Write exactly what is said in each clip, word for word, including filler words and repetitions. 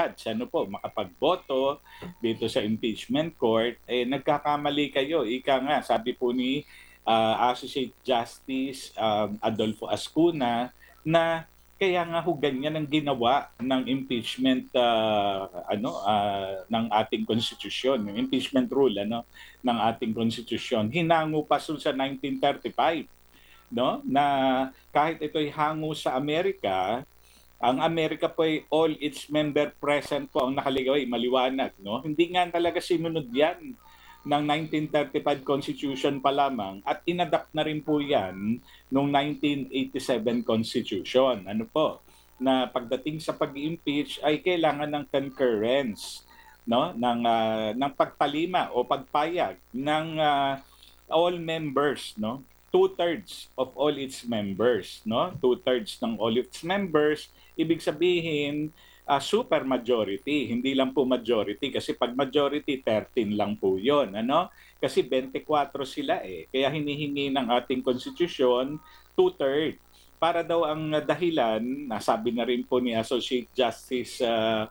judge, ano po, makapagboto dito sa impeachment court, eh nagkakamali kayo. Ika nga, sabi po ni uh, Associate Justice um, Adolfo Ascuna na kaya nga ho ganyan ang ginawa ng impeachment uh, ano uh, ng ating konstitusyon, yung impeachment rule ano ng ating konstitusyon. Hinango pa so sa nineteen thirty-five, no? Na kahit ito'y hango sa Amerika, ang Amerika po ay all its member present po ang nakalagay, maliwanag, no? Hindi nga talaga sinunod 'yan ng nineteen thirty-five Constitution pa lamang at inadapt na rin po 'yan noong nineteen eighty-seven Constitution. Ano po? Na pagdating sa pag-impeach ay kailangan ng concurrence, no? Ng uh, ng pagtalima o pagpayag ng uh, all members, no? Two-thirds of all its members, no? Two-thirds ng all its members, ibig sabihin uh, super majority, hindi lang po majority kasi pag majority thirteen lang po 'yon, ano? Kasi twenty-four sila eh. Kaya hinihingi ng ating konstitusyon two-thirds para daw ang dahilan, nasabi na rin po ni Associate Justice uh,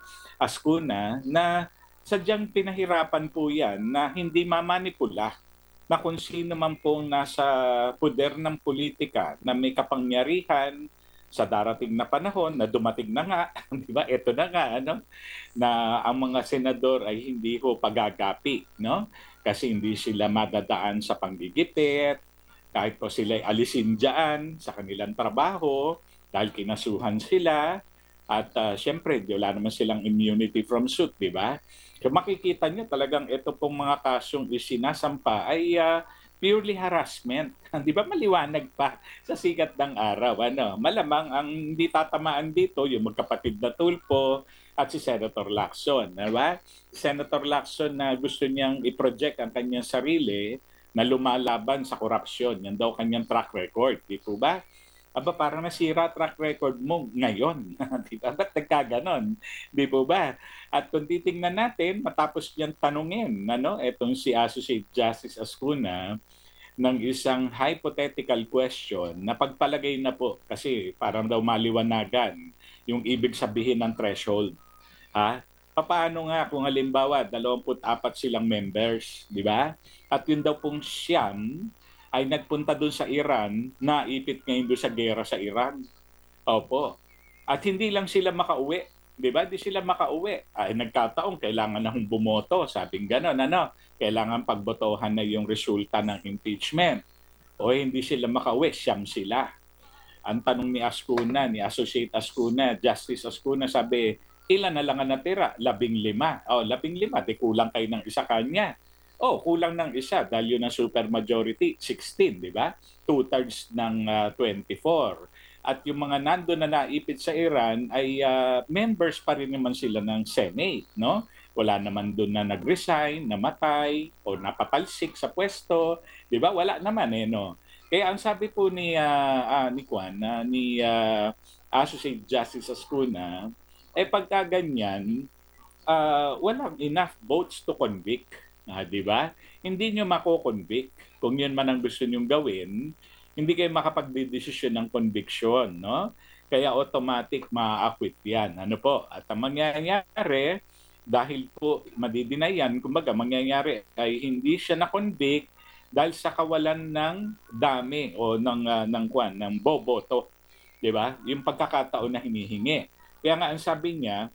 Ascuna na sadyang pinahirapan po 'yan na hindi mamanipula na kung sino man pong nasa poder ng politika na may kapangyarihan sa darating na panahon na dumating na nga, di ba? Ito na nga, ano? Na ang mga senador ay hindi ko pagagapi, no? Kasi hindi sila madadaan sa panggigipit, kahit po sila ay alisin dyan sa kanilang trabaho dahil kinasuhan sila. At uh, syempre, wala naman silang immunity from suit, di ba? So makikita nyo talagang ito pong mga kasyong isinasampa ay uh, purely harassment. Di ba maliwanag pa sa sikat ng araw? Ano? Malamang ang hindi tatamaan dito, yung magkapatid na Tulfo at si Senator Lacson. Di ba? Senator Lacson na gusto niyang i-project ang kanyang sarili na lumalaban sa korupsyon. Yan daw kanyang track record. Di po ba? Aba, parang nasira track record mo ngayon. Di ba? Ba't nagkaganon? Di po ba? At kung titingnan natin, matapos niyang tanungin, ano, etong si Associate Justice Ascuna, ng isang hypothetical question na pagpalagay na po, kasi parang daw maliwanagan yung ibig sabihin ng threshold. Ha? Paano nga kung halimbawa, twenty-four silang members, di ba? At yun daw pong siyam, ay nagpunta doon sa Iran, naipit ngayon doon sa gera sa Iran. Opo. At hindi lang sila makauwi. Di ba? Di sila makauwi. Ay nagkataong kailangan na hong bumoto. Sabing gano'n, ano? Kailangan pagbotohan na yung resulta ng impeachment. O hindi sila makauwi, siyam sila. Ang tanong ni Ascuna, ni Associate Ascuna, Justice Ascuna, sabi, ilan na lang ang natira? Labing lima. O, labing lima. Di kulang kayo ng isa kanya. Oh, kulang ng isa dahil yun ang supermajority, sixteen, di ba? Two-thirds ng uh, twenty-four. At yung mga nando na naipit sa Iran ay uh, members pa rin naman sila ng Senate, no? Wala naman doon na nag-resign, namatay, o napatalsik sa pwesto, di ba? Wala naman eh, no? Kaya ang sabi po ni, uh, uh, ni Juan, uh, ni uh, Associate Justice Ascuna, eh pagka ganyan, uh, walang enough votes to convict. Ah, di ba? Hindi nyo mako-convict. Kung yun man ang gusto nyong gawin, hindi kayo makapagdedesisyon ng conviction, no? Kaya automatic ma-acquit yan. Ano po? At ang mangyayari, dahil po madidinayan, kumbaga mangyayari ay hindi siya na-convict dahil sa kawalan ng dami o ng uh, ng kwan, ng boboto, di ba? Yung pagkakataon na hinihingi. Kaya nga ang sabi niya,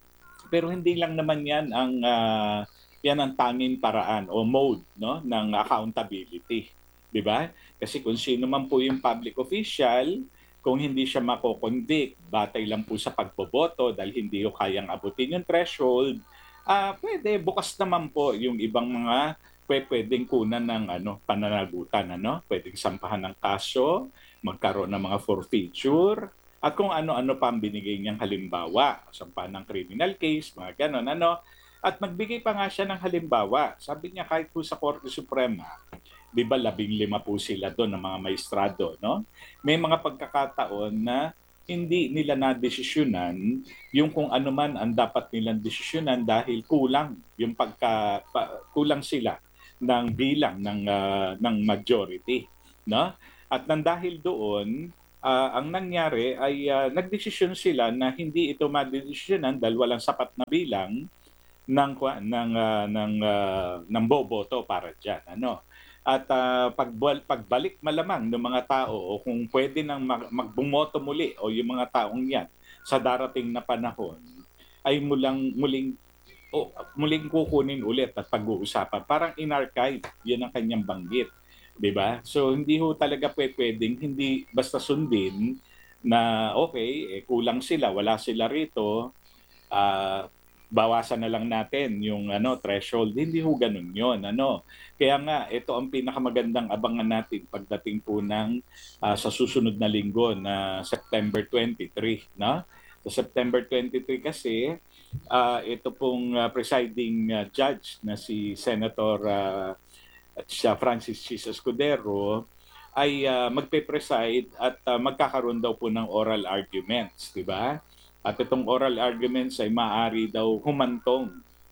pero hindi lang naman yan ang uh, yan ang tanging paraan o mode, no, ng accountability, di ba? Kasi kung sino man po yung public official, kung hindi siya mako-convict, batay lang po sa pagboboto dahil hindi ko kayang abutin yung threshold, ah, pwede bukas naman po yung ibang mga pwedeng kunan ng ano, pananagutan, ano? Pwedeng sampahan ng kaso, magkaroon ng mga forfeiture, at kung ano-ano pa ang binigay niyang halimbawa, sampahan ng criminal case, mga ganon, ano? At magbigay pa nga siya ng halimbawa. Sabi niya kahit po sa Korte Suprema, di ba labing lima po sila doon ng mga maestrado, no? May mga pagkakataon na hindi nila nadesisyonan yung kung ano man ang dapat nilang desisyonan dahil kulang yung pagka pa, kulang sila ng bilang ng uh, ng majority, no? At nang dahil doon ah, ang nangyari ay ah, nagdesisyon sila na hindi ito madedesisyonan dahil walang sapat na bilang ng kwa ng, ah, ng, ah, ng boboto para diyan, ano. At, ah, pagbal pagbalik malamang ng mga tao o kung puwede nang mag mag bumoto muli o yung mga taong 'yan sa darating na panahon, ay mulang muling o muling kukunin ulit at pag-uusapan. Parang in-archive, 'yun ang kanyang banggit, 'di ba? So hindi ho talaga pupuwedeng hindi basta sundin na, okey, eh, kulang sila, wala sila rito, ah, bawasan na lang natin yung ano threshold, hindi ho gano'n 'yon ano. Kaya nga ito ang pinakamagandang abangan natin pagdating po ng, ah, sa susunod na linggo na September twenty-three 'no. Sa September twenty-three kasi, ah, ito pong, ah, presiding, ah, judge na si Senator, ah, siya Francis Chis Escudero ay, ah, magpe-preside at, ah, magkakaroon daw po ng oral arguments, 'di ba? At itong oral arguments ay maaari daw humantong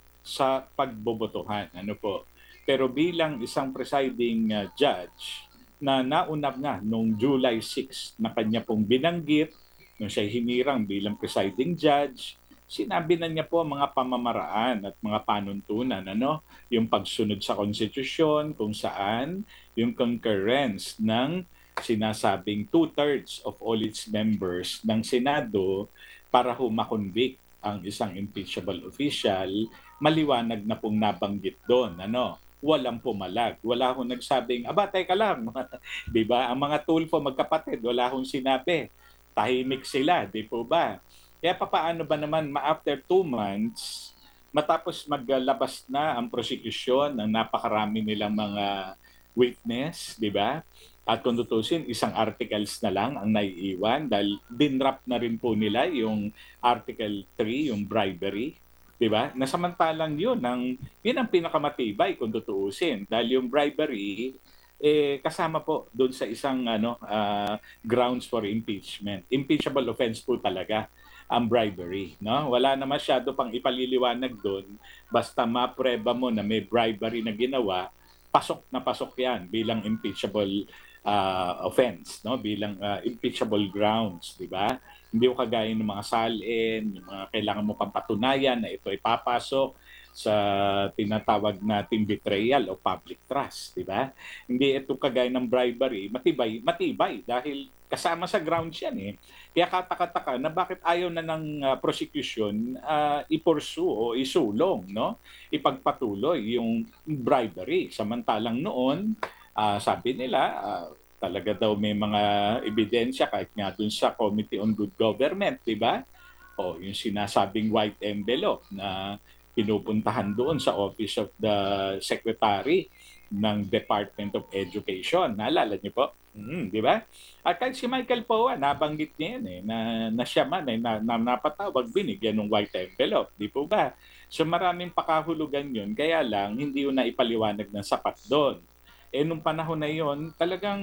sa pagbobotohan, ano po. Pero bilang isang presiding uh, judge na nauna nga noong July sixth na kanya pong binanggit nung siya hinirang bilang presiding judge, sinabi na niya po ang mga pamamaraan at mga panuntunan, ano, yung pagsunod sa konstitusyon kung saan yung concurrence ng sinasabing two-thirds of all its members ng Senado para ho makonvict ang isang impeachable official, maliwanag na pong nabanggit doon, ano, walang pumalag. Wala akong nagsabing, aba, teka lang, di ba? Ang mga Tulfo magkapatid, wala akong sinabi. Tahimik sila, di po ba? Kaya papaano ba naman, ma-after two months, matapos maglabas na ang prosecution ng napakarami nilang mga witness, di ba? At kung tutusin, isang articles na lang ang naiiwan dahil dinrap na rin po nila yung Article three, yung bribery, 'di ba? Nasamantalang 'yun ang 'yun ang pinakamatibay kung tutuusin dahil yung bribery eh kasama po doon sa isang ano ah, grounds for impeachment. Impeachable offense po talaga ang bribery, no? Wala na masyado pang ipaliliwanag doon basta mapreba mo na may bribery na ginawa, pasok na pasok 'yan bilang impeachable uh, offense, no, bilang uh, impeachable grounds, di ba? Hindi ko kagaya ng mga salin, yung mga kailangan mo pang patunayan na ito ay papasok sa tinatawag nating betrayal o public trust, di ba? Hindi ito kagaya ng bribery, matibay, matibay dahil kasama sa grounds yan eh. Kaya kataka-taka na bakit ayaw na ng uh, prosecution uh, i-pursue o isulong, no? Ipagpatuloy yung bribery. Samantalang noon, uh, sabi nila, uh, talaga daw may mga ebidensya kahit nga dun sa Committee on Good Government, di ba? O yung sinasabing white envelope na pinupuntahan doon sa Office of the Secretary ng Department of Education. Naalala niyo po? Mm, di ba? At kahit si Michael Poa, nabanggit niya yan eh, na, na siya man eh, na, na napatawag, binigyan ng white envelope. Di po ba? So maraming pakahulugan yun, kaya lang hindi yun na ipaliwanag ng sapat doon. Eh nung panahon na yon, talagang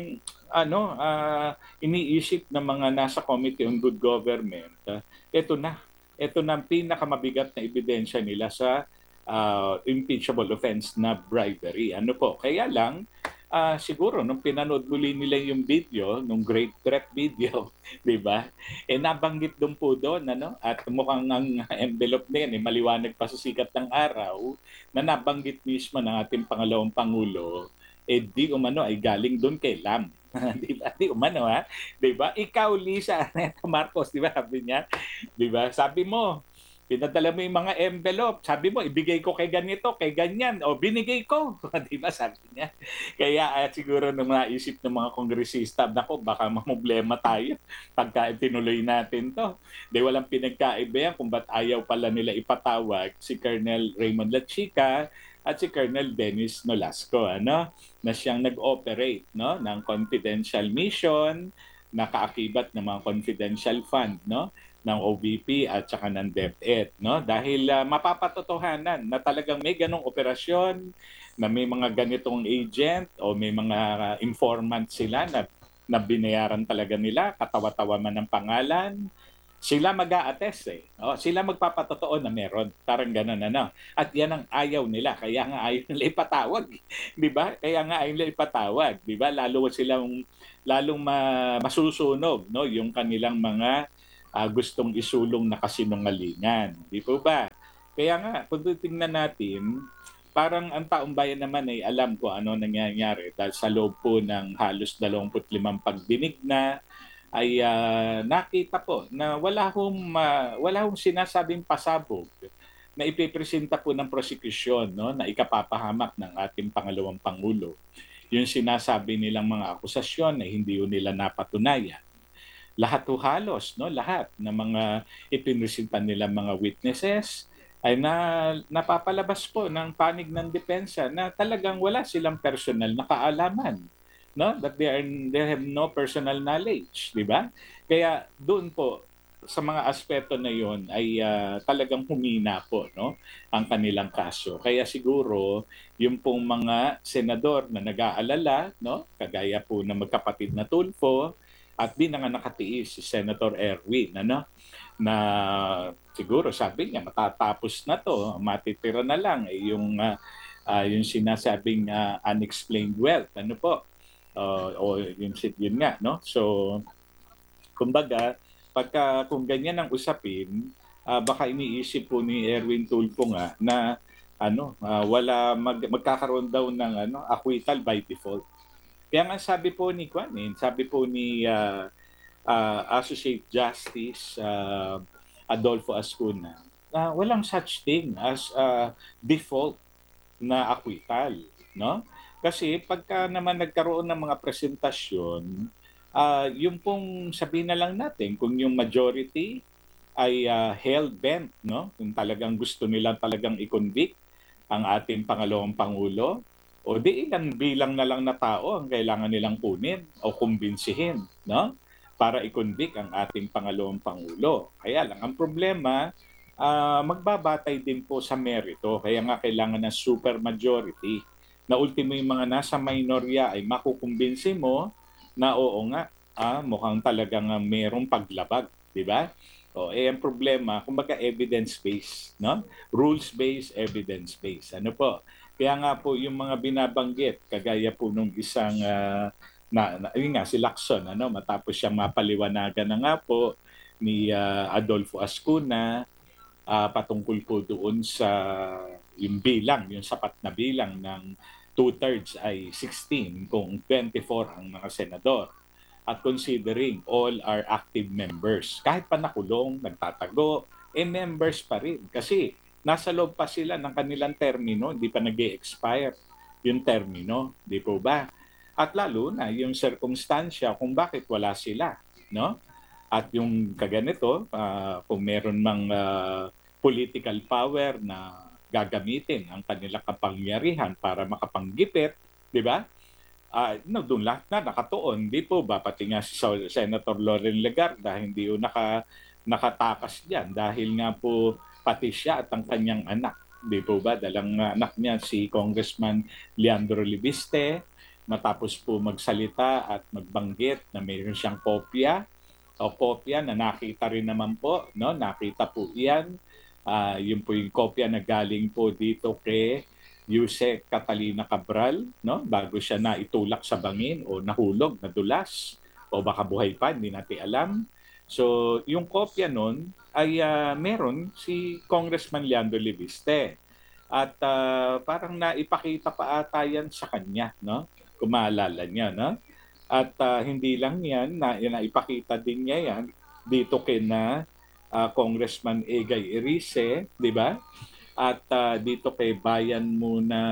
ano, ah, iniisip ng mga nasa Committee on Good Government, ah, eto na, eto na ang pinakamabigat na ebidensya nila sa ah, impeachable offense na bribery. Ano po? Kaya lang, ah, siguro nung pinanood muli nila yung video, nung Great Threat video, di ba? Eh nabanggit doon po doon, ano? At mukhang ang envelope na yan, eh, maliwanag pa sa sikat ng araw, na nabanggit mismo ng ating pangalawang Pangulo, eh di umano ay galing doon kay Lam. Di ba? Di umano ha? Di ba? Ikaw, Lisa Araneta Marcos, di ba? Sabi niya, di ba? Sabi mo, pinadala mo yung mga envelope. Sabi mo, ibigay ko kay ganito, kay ganyan. O, binigay ko. Di ba? Sabi niya. Kaya uh, siguro nung naisip ng mga kongresista, nako, baka mamoblema tayo pagka tinuloy natin to. Di walang pinagkaiba yan kung ba't ayaw pala nila ipatawag si Colonel Raymond Lachica at si Colonel Dennis Nolasco, ano, na siyang nag-operate, no, ng confidential mission, nakaakibat ng mga confidential fund, no, ng O B P at saka ng DepEd, no, dahil uh, mapapatotohanan na talagang may ganong operasyon, na may mga ganitong agent o may mga uh, informant sila na na binayaran talaga nila, katawa-tawa man ng pangalan, Sila mag-a-attest eh. Oh, sila magpapatotoo na meron. Parang ganun ano. At yan ang ayaw nila. Kaya nga ayaw nila ipatawag. Di ba? Kaya nga ayaw nila ipatawag. Di ba? Lalo silang lalong ma- masusunog no? Yung kanilang mga ah, gustong isulong na kasinungalingan. Di po ba? Kaya nga, kung titingnan natin, parang ang taong bayan naman ay alam ko ano nangyayari dahil sa loob po ng halos dalawampu't limang pagdinig na ay ah, nakita po na wala hong ma- wala hong sinasabing pasabog na ipipresenta po ng prosekusyon no na ikapapahamak ng ating pangalawang pangulo. Yung sinasabi nilang mga akusasyon na hindi ho nila napatunayan. Lahat ho halos no lahat ng mga ipinresenta nilang mga witnesses ay na napapalabas po ng panig ng depensa na talagang wala silang personal na kaalaman no that they are they have no personal knowledge, di ba? Kaya doon po sa mga aspeto na yon ay ah, talagang humina po no ang kanilang kaso. Kaya siguro yung pong mga senador na nag-aalala no kagaya po ng magkapatid na Tulfo at di na nga nakatiis si Senator Erwin ano na siguro sabi niya matatapos na to, matitira na lang eh, yung ah, ah, yung sinasabing ah, unexplained wealth ano po. Uh, o yung yun nga no. So kumbaga pagka kung ganyan ang usapin, ah, baka iniisip po ni Erwin Tulfo nga na ano ah, wala mag, magkakaroon daw ng ano acquittal by default. Kaya nga sabi po ni Kwan, eh, sabi po ni ah, ah, Associate Justice ah, Adolfo Ascuna na walang such thing as ah, default na acquittal, no? Kasi pagka naman nagkaroon ng mga presentasyon, ah yung pong sabihin na lang natin kung yung majority ay ah, hell-bent, no? Kung talagang gusto nila talagang i-convict ang ating pangalawang pangulo, o di ilan bilang na lang na tao ang kailangan nilang kunin o kumbinsihin, no? Para i-convict ang ating pangalawang pangulo. Kaya lang ang problema, ah, magbabatay din po sa merito. Kaya nga kailangan ng super majority na ultimo yung mga nasa minorya ay makukumbinsi mo na oo nga, ah, mukhang talagang ah, merong paglabag, di ba? O, eh, ang problema, kumbaga evidence-based, no? Rules-based, evidence-based. Ano po? Kaya nga po yung mga binabanggit, kagaya po nung isang, ah, na, na, yun nga, si Lacson, ano? Matapos siyang mapaliwanagan na nga po ni ah, Adolfo Ascuna, ah, patungkol po doon sa yung bilang, yung sapat na bilang ng two-thirds ay sixteen kung twenty-four ang mga senador at considering all are active members. Kahit pa nakulong, nagtatago, eh members pa rin. Kasi nasa loob pa sila ng kanilang termino, hindi pa nag expire yung termino, di po ba? At lalo na yung circumstansya kung bakit wala sila, no? At yung kaganito, ah, kung meron mang ah, political power na gagamitin ang kanilang kapangyarihan para makapanggipit, di ba? Ah, no, doon lahat na nakatuon, di po ba? Pati nga si Sa- Senator Loren Legarda, hindi po naka, nakatakas diyan dahil nga po pati siya at ang kanyang anak, di po ba? Dalang anak niya si Congressman Leandro Libiste, matapos po magsalita at magbanggit na mayroon siyang kopya o kopya na nakita rin naman po, no? Nakita po iyan. Ah, yun po yung kopya na galing po dito kay Yuse Catalina Cabral, no? Bago siya na itulak sa bangin o nahulog, nadulas o baka buhay pa, hindi natin alam. So, yung kopya nun ay ah, meron si Congressman Leandro Libiste. At ah, parang naipakita pa ata yan sa kanya, no? Kung maalala niya, no? At ah, hindi lang yan, na, naipakita din niya yan dito kay na ah, Congressman Egay Erice, di ba? At ah, dito kay Bayan Muna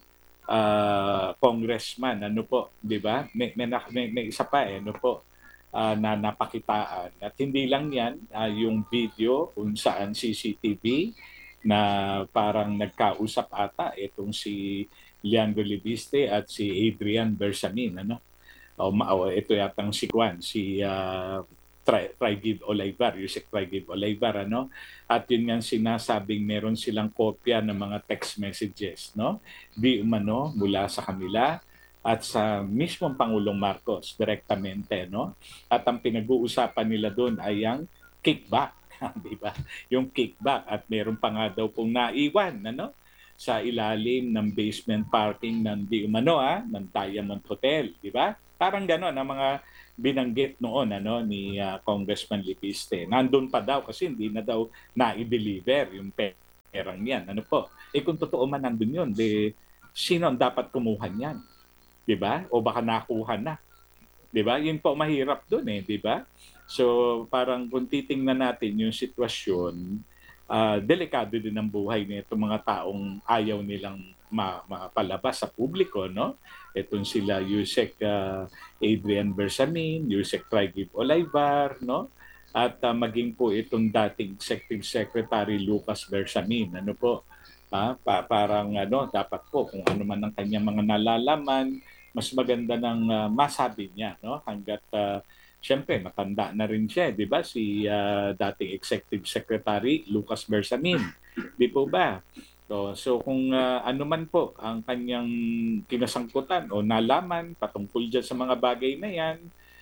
ah, Congressman, ano po, di ba? May, may, may, may isa pa eh, ano po, ah, na napakitaan. At hindi lang yan, ah, yung video kung saan C C T V na parang nagkausap ata itong si Leandro Libiste at si Adrian Bersamin, ano? O, ma- o ito yatang si Juan, si uh, Tri- Trigib Olivar, Yusek Trigib Olivar, ano? At yun nga sinasabing meron silang kopya ng mga text messages, no? Di umano mula sa kanila at sa mismong Pangulong Marcos direktamente, no? At ang pinag-uusapan nila doon ay ang kickback, 'di ba? Yung kickback at meron pa nga daw pong naiwan ano sa ilalim ng basement parking ng di umano ah, ng Diamond Hotel, 'di ba? Parang gano'n ang mga binanggit noon ano ni uh, Congressman Lipiste. Nandun pa daw kasi hindi na daw na-deliver yung perang yan. Ano po? Eh kung totoo man nandun yun, di, sino ang dapat kumuha niyan? 'Di ba? O baka nakuha na. 'Di ba? Yun po mahirap doon eh, 'di ba? So parang kung titingnan natin yung sitwasyon, ah, delikado din ang buhay nito mga taong ayaw nilang ma mapalabas sa publiko, no? Itong sila Yusek ah, Adrian Bersamin, Yusek Trigib Olaybar, no? At ah, maging po itong dating Executive Secretary Lucas Bersamin, ano po? Ah, pa parang ano, dapat po kung ano man ang kanyang mga nalalaman, mas maganda ng ah, masabi niya, no? Hangga't ah, siyempre matanda na rin siya, 'di ba? Si ah, dating Executive Secretary Lucas Bersamin, 'di po ba? So, so kung ah, ano man po ang kanyang kinasangkutan o nalaman patungkol diyan sa mga bagay na 'yan,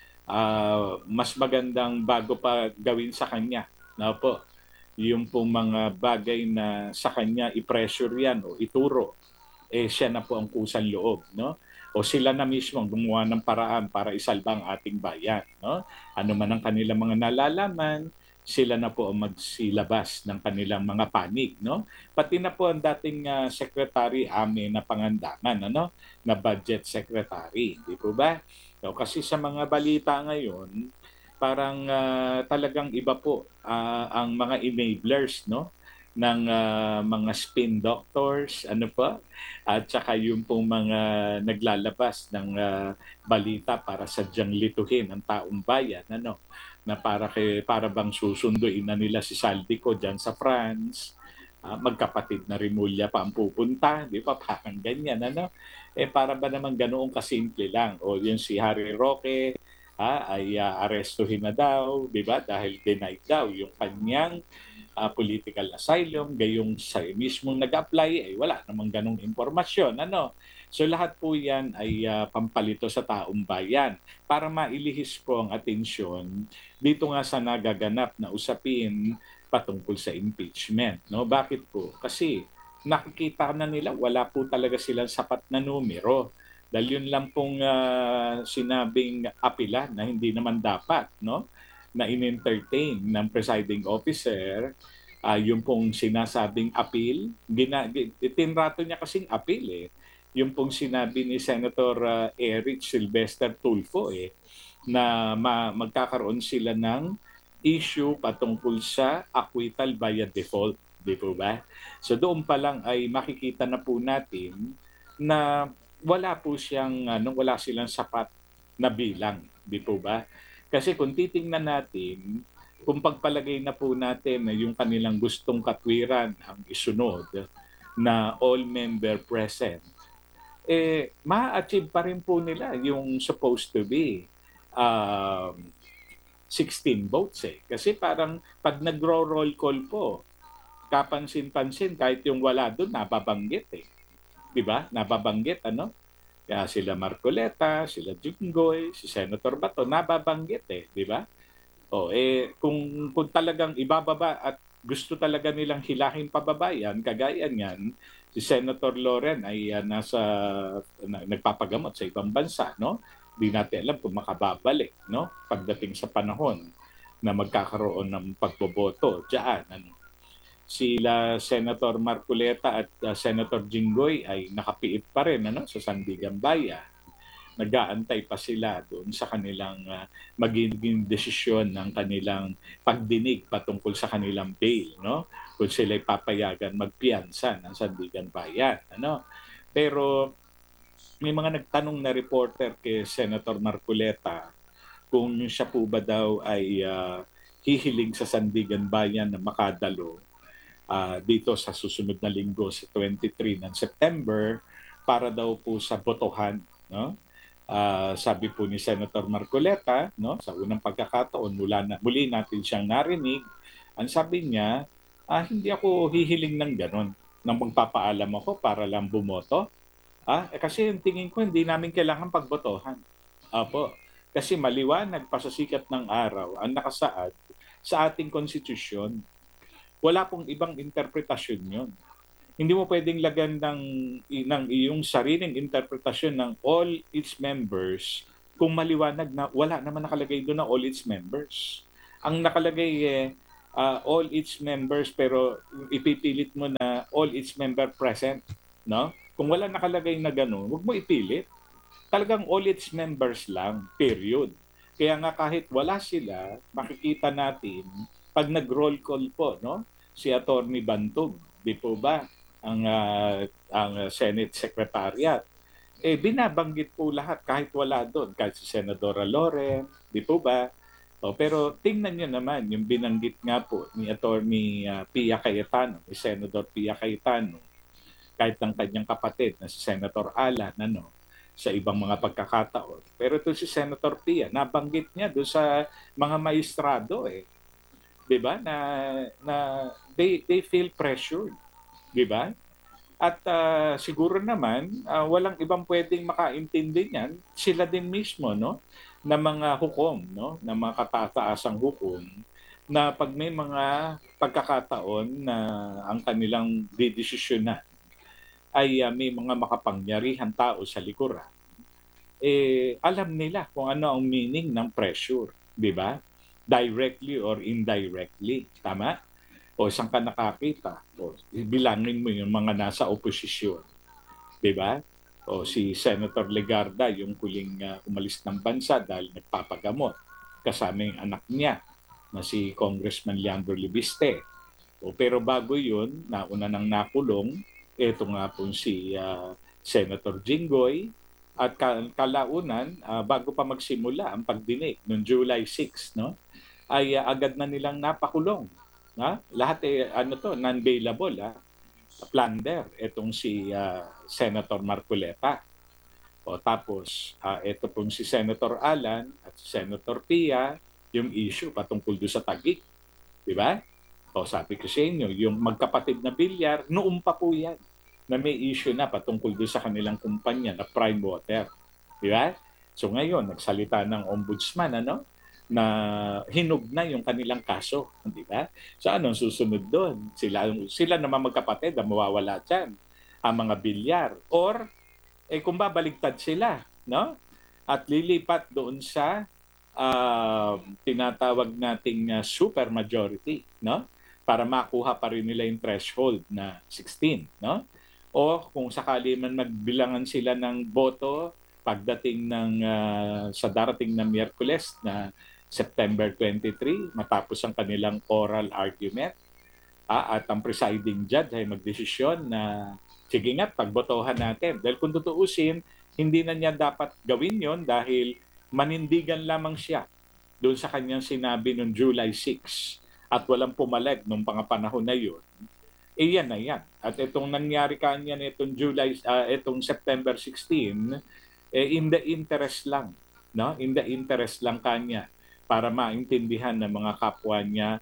ah, mas magandang bago pa gawin sa kanya, na po, yung pong mga bagay na sa kanya i-pressure yan o ituro, eh siya na po ang kusang loob, no? O sila na mismo ang gumawa ng paraan para isalba ang ating bayan, no? Ano man ang kanilang mga nalalaman, sila na po ang magsilabas ng kanilang mga panig, no? Pati na po ang dating uh, Secretary Ame na Pangandaman, ano? Na Budget Secretary, di po ba? So, kasi sa mga balita ngayon, parang uh, talagang iba po uh, ang mga enablers, no? Ng uh, mga spin doctors, ano pa, at saka yung pong mga naglalabas ng uh, balita para sadyang lituhin ang taong bayan, ano, na para kay para bang susunduin na nila si Saldico diyan sa France, uh, magkapatid na Rimulya pa ang pupunta, di ba? Parang ganyan, ano? Eh para ba naman ganoon kasimple lang? O yung si Harry Roque, ha, ay uh, arestuhin na daw, di ba? Dahil denied daw yung kanyang uh, political asylum, gayong sa mismong nag-apply, ay wala namang ganong impormasyon. Ano? So lahat po yan ay uh, pampalito sa taong bayan para mailihis po ang atensyon dito nga sa nagaganap na usapin patungkol sa impeachment. No? Bakit po? Kasi nakikita na nila wala po talaga silang sapat na numero. Dahil yun lang pong uh, sinabing apila na hindi naman dapat, no? Na in-entertain ng presiding officer, uh, yung pong sinasabing appeal, gina, tinrato niya kasing appeal eh. Yung pong sinabi ni Senator uh, Eric Sylvester Tulfo eh, na ma- magkakaroon sila ng issue patungkol sa acquittal via default, di po ba? So doon pa lang ay makikita na po natin na wala po siyang ano, wala silang sapat na bilang, di po ba? Kasi kung titingnan natin, kung pagpalagay na po natin na yung kanilang gustong katwiran ang isunod na all member present, eh ma-achieve pa rin po nila yung supposed to be um, sixteen votes eh. Kasi parang pag nagro-roll call po, kapansin-pansin kahit yung wala doon nababanggit eh. 'Di ba? Nababanggit ano? Kaya sila Marcoleta, sila Jinggoy, si Senator Bato nababanggit eh, 'di ba? O eh kung kung talagang ibababa at gusto talaga nilang hilahin pababa yan, kagaya niyan, si Senator Loren ay uh, nasa na, nagpapagamot sa ibang bansa, no? Di natin alam kung makababalik, no? Pagdating sa panahon na magkakaroon ng pagboboto diyan, ano? Sila Senator Marcoleta at uh, Senator Jinggoy ay nakapiit pa rin ano sa Sandigan Bayan. Nag-aantay pa sila doon sa kanilang uh, magiging desisyon ng kanilang pagdinig patungkol sa kanilang bail, no? Kung sila papayagan magpiyansa ng Sandigan Bayan, ano? Pero may mga nagtanong na reporter kay Senator Marcoleta kung siya po ba daw ay uh, hihiling sa Sandigan Bayan na makadalo uh, dito sa susunod na linggo sa twenty-three ng September para daw po sa botohan, no? Uh, sabi po ni Senator Marcoleta, no, sa unang pagkakataon mula na muli natin siyang narinig, ang sabi niya, ah, hindi ako hihiling ng ganon, nang magpapaalam ako para lang bumoto. Ah, eh, kasi yung tingin ko hindi namin kailangan pagbotohan. Apo, kasi maliwanag pa sa sikat ng araw ang nakasaad sa ating konstitusyon. Wala pong ibang interpretasyon yun. Hindi mo pwedeng lagyan ng, ng iyong sariling interpretasyon ng all its members kung maliwanag na wala naman nakalagay doon na all its members. Ang nakalagay eh, uh, all its members pero ipipilit mo na all its member present. No? Kung wala nakalagay na gano'n, huwag mo ipilit. Talagang all its members lang, period. Kaya nga kahit wala sila, makikita natin pag nag-roll call po, no? Si Attorney Bantog, di po ba? Ang, uh, ang Senate Secretariat. Eh, binabanggit po lahat kahit wala doon. Kahit si Senadora Loren, di po ba? O, pero tingnan nyo naman yung binanggit nga po ni Attorney uh, Pia Cayetano, ni Senator Pia Cayetano, kahit ng kanyang kapatid na si Senator Alan, ano, sa ibang mga pagkakataon. Pero ito si Senator Pia, nabanggit niya doon sa mga maestrado eh. 'Di ba? Na na they they feel pressured, 'di ba? At uh, siguro naman uh, walang ibang pwedeng makaintindi niyan, sila din mismo, no, na mga hukom, no, na mga katataasang hukom na pag may mga pagkakataon na ang kanilang didesisyonan ay uh, may mga makapangyarihan tao sa likuran, eh alam nila kung ano ang meaning ng pressure, 'di ba? Directly or indirectly, tama? O saan ka nakakita? O bilangin mo yung mga nasa oposisyon, 'di ba? O si Senator Legarda, yung huling uh, umalis ng bansa dahil nagpapagamot kasama yung anak niya na si Congressman Leandro Libiste. O pero bago yun, nauna nang nakulong, ito nga po si uh, Senator Jinggoy, at kalaunan, uh, bago pa magsimula ang pagdinig noong July sixth, no, ay uh, agad na nilang napakulong. Ha? Lahat eh, ano to, non-bailable, ha? Plunder, itong si uh, Senator Marcoleta. O tapos, uh, ito pong si Senator Alan at si Senator Pia, yung issue patungkol doon sa Taguig. Di ba? O sabi ko sa inyo, yung magkapatid na bilyar, noong pa po yan na may issue na patungkol doon sa kanilang kumpanya na Prime Water. Di ba? So ngayon, nagsalita ng ombudsman, ano, na hinug na yung kanilang kaso. Di ba? So anong susunod doon? Sila, sila naman magkapatid na mawawala dyan, ang mga bilyar. Or, eh kung babaligtad sila, no? At lilipat doon sa uh, tinatawag nating uh, super majority, no? Para makuha pa rin nila yung threshold na sixteen, no? O kung sakali man magbilangan sila ng boto pagdating ng uh, sa darating na Miyerkules na September twenty-three, matapos ang kanilang oral argument, ah, at ang presiding judge ay magdesisyon na sige nga, pagbotohan natin. Dahil kung tutuusin, hindi na niya dapat gawin yon dahil manindigan lamang siya doon sa kanyang sinabi noong July sixth at walang pumalag nung pangapanahon na yun. Eh yan na yan. At itong nangyari kanya nitong July, uh, itong September sixteen, eh in the interest lang, no? In the interest lang kanya para maintindihan ng mga kapwa niya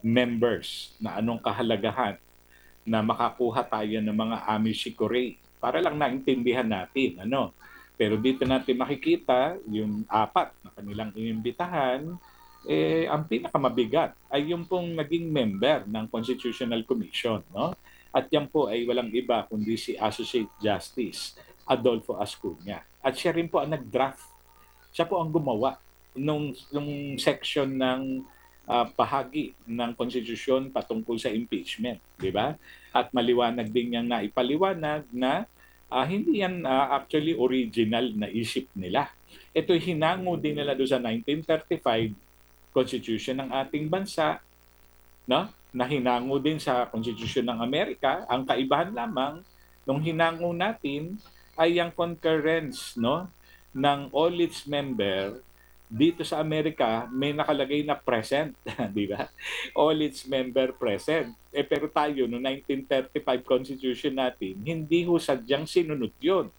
members na anong kahalagahan na makakuha tayo ng mga amicicore para lang naintindihan natin, ano. Pero dito natin makikita yung apat na kanilang inimbitahan, eh, ang pinakamabigat ay yung pong naging member ng Constitutional Commission, no? At yan po ay walang iba kundi si Associate Justice Adolfo Ascuna. At siya rin po ang nag-draft. Siya po ang gumawa nung, nung section ng uh, bahagi ng konstitusyon patungkol sa impeachment, di ba? At maliwanag din niyang naipaliwanag na uh, hindi yan uh, actually original na isip nila. Ito'y hinango din nila doon sa nineteen thirty-five Constitution ng ating bansa, no? Na hinango din sa Constitution ng Amerika. Ang kaibahan lamang nung hinango natin ay ang concurrence, no, ng all its member. Dito sa Amerika may nakalagay na present, di ba? All its member present. Eh pero tayo no nineteen thirty-five Constitution natin, hindi ho sadyang sinunod 'yon.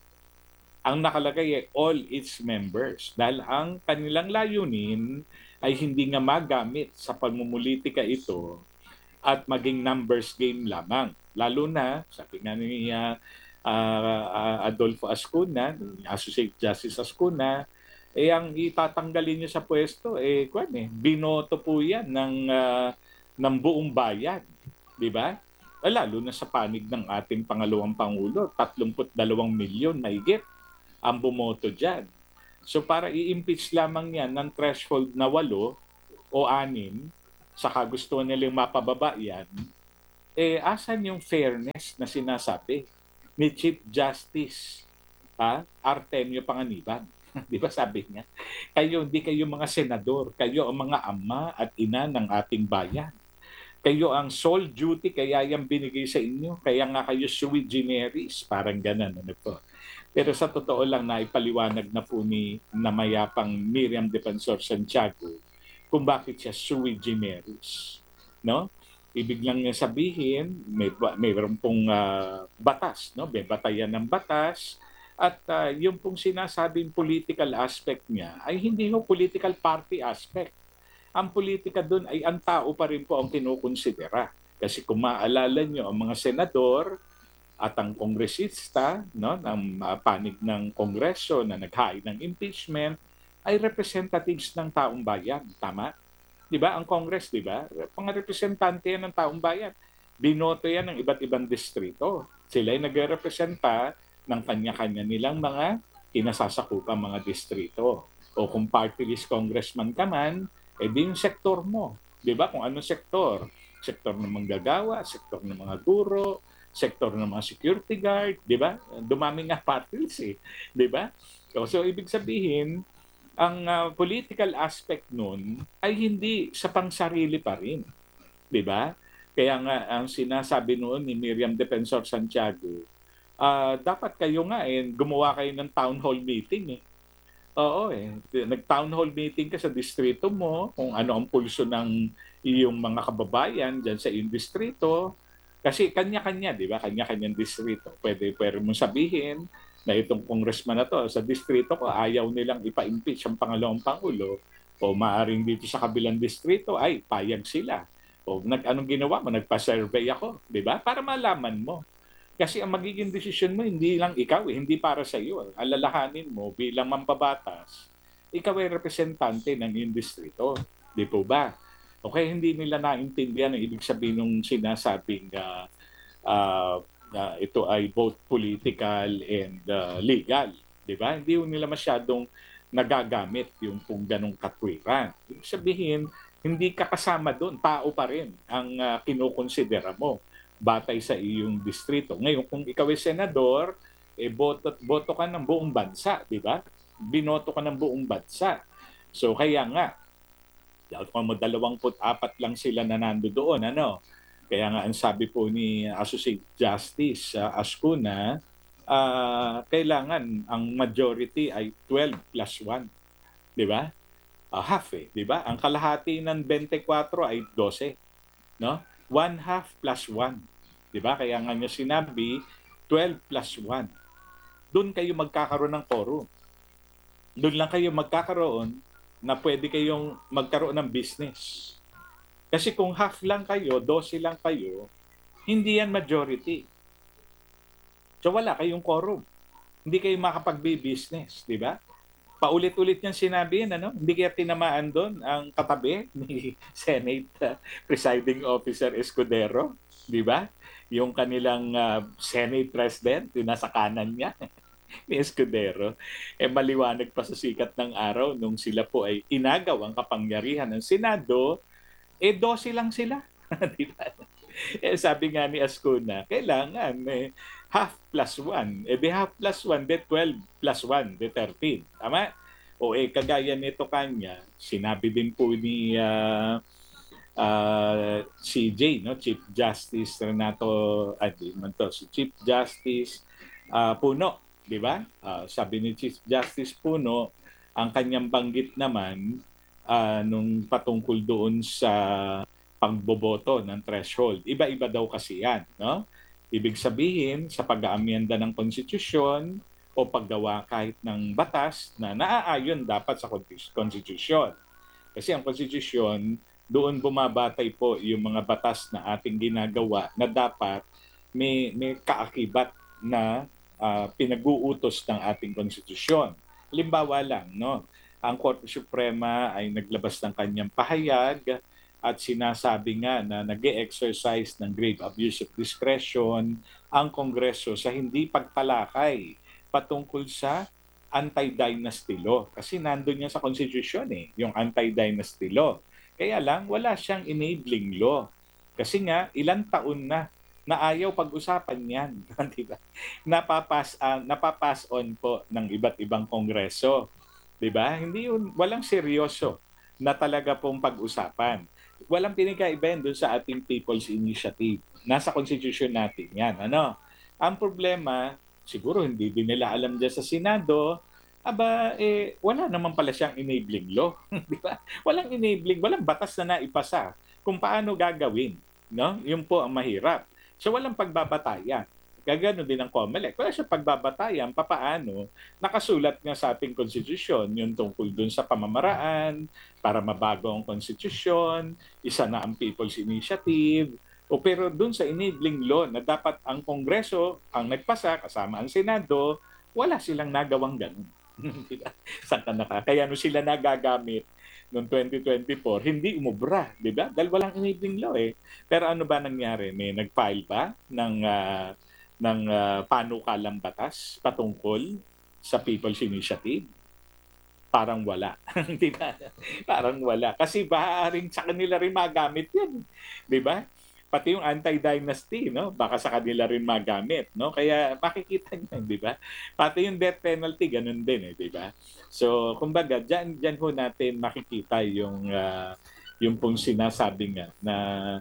Ang nakalagay ay all its members dahil ang kanilang layunin ay hindi nga magamit sa pagmumulitika ito at maging numbers game lamang. Lalo na, sabi nga ni uh, uh, Adolfo Ascuna, Associate Justice Ascuna, eh ang itatanggalin niyo sa pwesto, eh, kwan eh, binoto po yan ng, uh, ng buong bayan. Di ba? Eh, lalo na sa panig ng ating pangalawang Pangulo, tatlumpu't dalawang milyon mahigit ang bumoto dyan. So para i-impeach lamang yan ng threshold na walo o anim, saka gusto nilang mapababa yan, eh asan yung fairness na sinasabi ni Chief Justice ha? Artemio Panganiban? Di ba sabi niya, kayo hindi kayo mga senador, kayo ang mga ama at ina ng ating bayan. Kayo ang sole duty, kaya yan binigay sa inyo, kaya nga kayo sui generis, parang ganun. Ano po. Pero sa totoo lang, naipaliwanag na po ni namayapang Miriam Defensor Santiago kung bakit siya sui generis. No? Ibig lang niya sabihin, may, mayroon pong uh, batas, no? May batayan ng batas, at uh, yung pong sinasabing political aspect niya ay hindi ho political party aspect. Ang politika doon ay ang tao pa rin po ang kinukonsidera. Kasi kung maalala nyo, ang mga senador at ang kongresista no, ng uh, panig ng kongreso na naghain ng impeachment ay representatives ng taong bayan. Tama? Di ba? Ang Congress, di ba? Mga representante yan ng taong bayan. Binoto yan ng iba't ibang distrito. Sila ay nagre-representa ng kanya-kanya nilang mga kinasasakupang mga distrito. O kung party list congressman ka man, eh di yung sektor mo. Di ba? Kung anong sektor? Sektor ng manggagawa, sektor ng mga guro, sektor ng mga security guard, di ba? Dumami nga party list eh. Di ba? So, so ibig sabihin, ang uh, political aspect nun ay hindi sa pangsarili pa rin. Di ba? Kaya nga ang sinasabi noon ni Miriam Defensor Santiago, uh, dapat kayo nga eh, gumawa kayo ng town hall meeting eh. Oo eh. Nag-town hall meeting ka sa distrito mo, kung ano ang pulso ng iyong mga kababayan dyan sa iyong distrito. Kasi kanya-kanya, di ba? Kanya-kanyang distrito. Pwede, pwede mong sabihin na itong congressman na to, sa distrito ko, ayaw nilang ipa-impeach ang pangalawang Pangulo. O maaring dito sa kabilang distrito, ay, payag sila. O nag, anong ginawa mo? Nagpa-survey ako, di ba? Para malaman mo. Kasi ang magiging desisyon mo, hindi lang ikaw, eh, hindi para sa iyo. Alalahanin mo bilang mambabatas, ikaw ay representante ng iyong distrito. Di po ba? Okay, hindi nila naintindihan ang ibig sabihin ng sinasabing uh, uh, uh, ito ay both political and uh, legal. Di ba? Hindi nila masyadong nagagamit yung kung ganong katwiran. Ibig sabihin, hindi ka kasama doon, tao pa rin ang uh, kinukonsidera mo batay sa iyong distrito. Ngayon, kung ikaw ay senador, eh, boto, boto ka ng buong bansa, di ba? Binoto ka ng buong bansa. So, kaya nga, dalawampu't apat lang sila na nando doon, ano? Kaya nga, ang sabi po ni Associate Justice uh, Ascuna, uh, kailangan ang majority ay twelve plus one. Di ba? Uh, half eh, di ba? Ang kalahati ng twenty-four ay twelve, no? One half plus one. Diba? Kaya nga niya sinabi, twelve plus one. Doon kayo magkakaroon ng quorum. Doon lang kayo magkakaroon na pwede kayong magkaroon ng business. Kasi kung half lang kayo, twelve lang kayo, hindi yan majority. So wala kayong quorum. Hindi kayo makapag-business, di ba? Paulit-ulit niyang sinabi yan, ano? Hindi kaya tinamaan doon ang katabi ni Senate uh, Presiding Officer Escudero, di ba? Yung kanilang uh, Senate President, yung nasa kanan niya, ni Escudero, eh maliwanag pa sa sikat ng araw nung sila po ay inagaw ang kapangyarihan ng Senado, eh twelve lang sila. Di ba? Eh, sabi nga ni Ascuna, kailangan eh, half plus one. Eh, di half plus one, di twelve plus one, di thirteen. Tama? O eh, kagaya nito kanya, sinabi din po ni uh, uh, C J, no? Chief Justice Renato, ay, di man to, si Chief Justice uh, Puno, di ba? Uh, sabi ni Chief Justice Puno, ang kanyang banggit naman, uh, nung patungkol doon sa pagboboto ng threshold. Iba-iba daw kasi yan, no? Ibig sabihin, sa pag-aamyenda ng konstitusyon o paggawa kahit ng batas na naaayon dapat sa konstitusyon. Kasi ang konstitusyon, doon bumabatay po yung mga batas na ating ginagawa na dapat may, may kaakibat na uh, pinag-uutos ng ating konstitusyon. Halimbawa lang, no? ang Korte Suprema ay naglabas ng kanyang pahayag at sinasabi nga na nag-e-exercise ng grave abuse of discretion ang Kongreso sa hindi pagtalakay patungkol sa anti-dynasty law. Kasi nandun yan sa Constitution eh, yung anti-dynasty law. Kaya lang, wala siyang enabling law. Kasi nga, ilang taon na na ayaw pag-usapan yan. Di ba? Napapas, uh, napapas on po ng iba't ibang kongreso. 'Di ba? Hindi yun, walang seryoso na talaga pong pag-usapan. Walang pinagkaiba doon sa ating People's Initiative. Nasa Constitution natin yan. Ano? Ang problema, siguro hindi din nila alam dyan sa Senado, aba, eh, wala naman pala siyang enabling law. Di ba? Walang enabling, walang batas na naipasa kung paano gagawin. No? Yun po ang mahirap. So walang pagbabatayan. Gagano din ang COMELEC. Wala siyang pagbabatayan, papaano, nakasulat nga sa ating konstitusyon, yung tungkol dun sa pamamaraan, para mabago ang konstitusyon, isa na ang People's Initiative, o pero dun sa enabling law na dapat ang Kongreso ang nagpasa, kasama ang Senado, wala silang nagawang ganun. Saan ka naka? Kaya no sila nagagamit noong twenty twenty-four, hindi umubra, di ba? Dahil walang enabling law eh. Pero ano ba nangyari? May nag-file ba ng, uh, ng uh, panukalang batas patungkol sa People's Initiative? Parang wala. Di ba? Parang wala. Kasi maaaring sa kanila rin magamit yan. Di ba? Pati yung anti-dynasty, no? Baka sa kanila rin magamit, no? Kaya makikita niyo, di ba? Pati yung death penalty, ganun din, eh, di ba? So, kumbaga, dyan, dyan ho natin makikita yung, uh, yung pong sinasabi nga na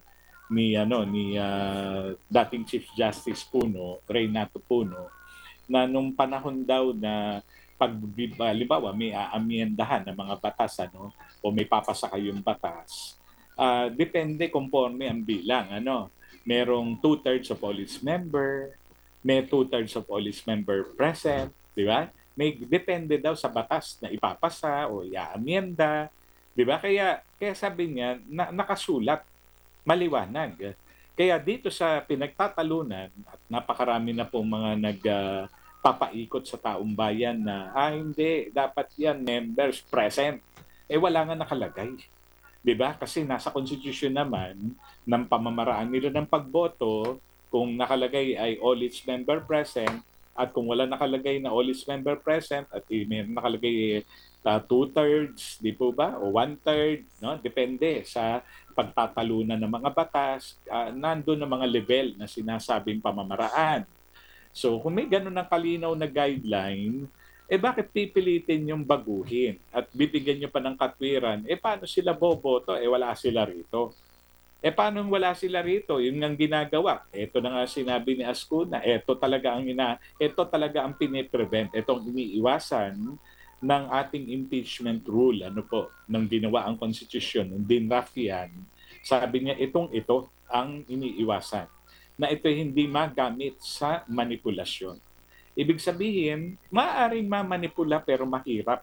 ni, ano, ni uh, dating Chief Justice Puno, Reynato Puno, na nung panahon daw na pag, halimbawa, may aamyendahan ng mga batas, ano, o may papasa kayong batas, Uh, depende conforme ang bilang. Ano, merong two-thirds of police member, may two-thirds of police member present, di ba? May depende daw sa batas na ipapasa o iaamyenda, di ba? Kaya kaya sabi niya na, nakasulat, maliwanag. Kaya dito sa pinagtatalunan at napakarami na pong mga nag uh, papaikot sa taong bayan na ah hindi, dapat yan members present. Eh wala nga nakalagay. 'Di ba? Kasi nasa constitution naman ng pamamaraan nila ng pagboto, kung nakalagay ay all its member present at kung wala nakalagay na all its member present at may nakalagay uh, two-thirds, di po ba? O one-third, no? Depende sa pagtatalunan ng mga batas, uh, nandoon ang mga level na sinasabing pamamaraan. So kung may ganun ng kalinaw na guideline, eh bakit pipilitin yung baguhin at bibigyan nyo pa ng katwiran? Eh paano sila boboto? Eh wala sila rito. Eh paano wala sila rito? Yun ang ginagawa. Ito na nga sinabi ni Ascuna. Ito talaga ang ina, ito talaga ang piniprevent. Itong iniiwasan ng ating impeachment rule. Ano po? Nang ginawa ang konstitusyon, nung dinraft yan, sabi niya itong ito ang iniiwasan. Na ito hindi magamit sa manipulasyon. Ibig sabihin, maaaring mamanipula pero mahirap.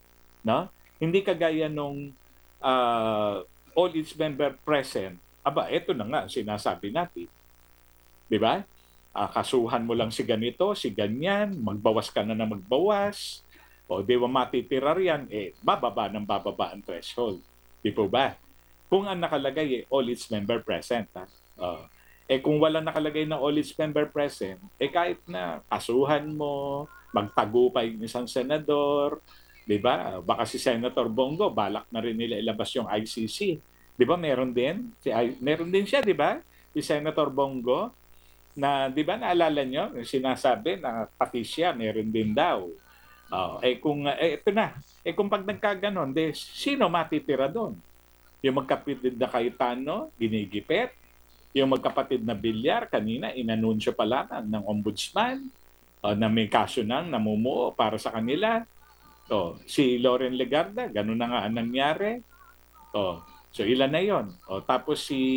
No? Hindi kagaya nung uh, all its member present. Aba, eto na nga, sinasabi natin. Di ba? Uh, kasuhan mo lang si ganito, si ganyan, magbawas ka na na magbawas, o di ba matitira riyan, eh, bababa ng bababa ang threshold. Di po ba? Kung ang nakalagay, eh, all its member present. Ha? Uh, Eh kung wala nakalagay na all its member present, eh kahit na kasuhan mo, magtagumpay yung isang senador, di ba? Baka si Senator Bongo, balak na rin nila ilabas yung I C C. Di ba meron din? Si, meron din siya, di ba? Si Senator Bongo, na di ba naalala nyo, sinasabi na pati siya, meron din daw. Oh, eh kung, eh ito na, eh kung pag nagkaganon, de, sino matitira doon? Yung magkapitid na Cayetano, ginigipit, yung magkapatid na Bilyar, kanina inanunsyo pa lamang ng ombudsman uh, na may kaso nang namumuo para sa kanila. O, si Loren Legarda, ganun na nga ang nangyari. O, so ilan na yon? O, tapos si,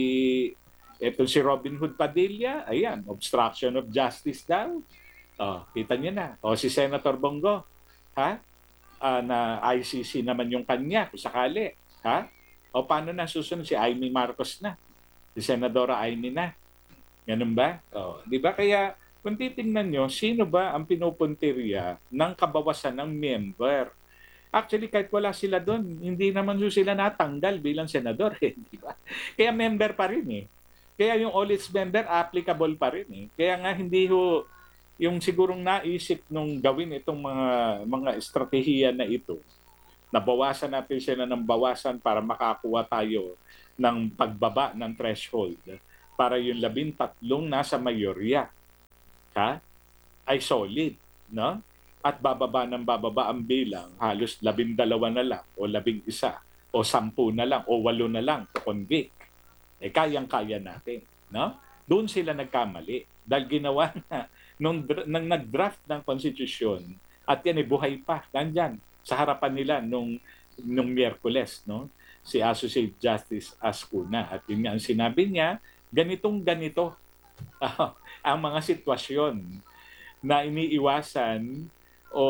eto si Robin Hood Padilla, ayan, obstruction of justice daw. O, kita niyo na. O, si Senator Bongo, ha? Uh, na I C C naman yung kanya, kung sakali. Ha? O, paano na susunod? Si Amy Marcos na. Si Senadora Amy na. Ganun ba? O, di ba? Kaya kung titingnan nyo, sino ba ang pinupuntirya ng kabawasan ng member? Actually, kahit wala sila doon, hindi naman ho sila natanggal bilang senador, eh, di ba? Kaya member pa rin eh. Kaya yung all its member applicable pa rin eh. Kaya nga hindi ho yung sigurong naisip nung gawin itong mga mga estratehiya na ito, nabawasan natin sila ng bawasan para makakuha tayo ng pagbaba ng threshold para yung labintatlong nasa mayorya, ha, ay solid, no? At bababa ng bababa ang bilang, halos labindalawa na lang o labing isa o sampu na lang o walo na lang to convict. Eh kayang-kaya natin, no? Doon sila nagkamali dahil ginawa na nung, nung nag-draft ng konstitusyon at yan ay buhay pa, nandyan sa harapan nila nung nung Miyerkules, no? Si Associate Justice Ascuna at yun nga ang sinabi niya, ganitong ganito ang mga sitwasyon na iniiwasan o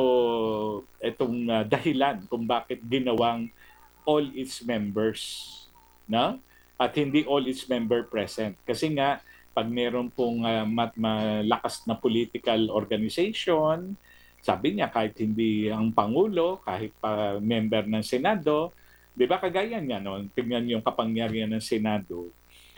itong uh, dahilan kung bakit ginawang all its members, no? At hindi all its member present. Kasi nga, pag meron pong uh, mat malakas na political organization, sabi niya kahit hindi ang Pangulo, kahit pa member ng Senado, di ba kagaya niya, no? Tingnan yung kapangyarihan ng Senado.